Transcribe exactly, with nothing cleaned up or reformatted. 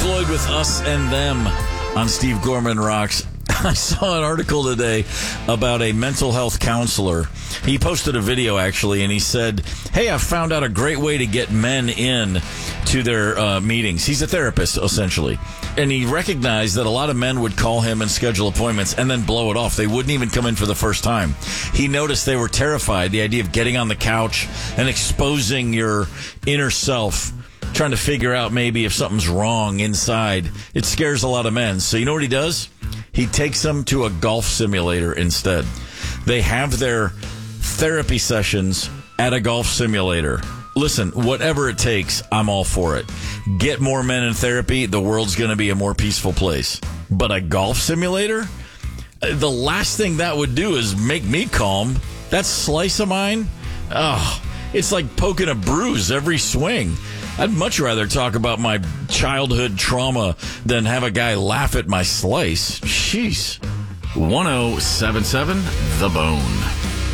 Floyd with Us and Them on Steve Gorman Rocks. I saw an article today about a mental health counselor. He posted a video, actually, and he said, hey, I found out a great way to get men in to their uh, meetings. He's a therapist, essentially. And he recognized that a lot of men would call him and schedule appointments and then blow it off. They wouldn't even come in for the first time. He noticed they were terrified, the idea of getting on the couch and exposing your inner self, trying to figure out maybe if something's wrong inside. It scares a lot of men. So you know what he does? He takes them to a golf simulator instead. They have their therapy sessions at a golf simulator. Listen, whatever it takes, I'm all for it. Get more men in therapy, the world's going to be a more peaceful place. But a golf simulator? The last thing that would do is make me calm. That slice of mine? Oh, it's like poking a bruise every swing. I'd much rather talk about my childhood trauma than have a guy laugh at my slice. Jeez. ten seventy-seven The Bone.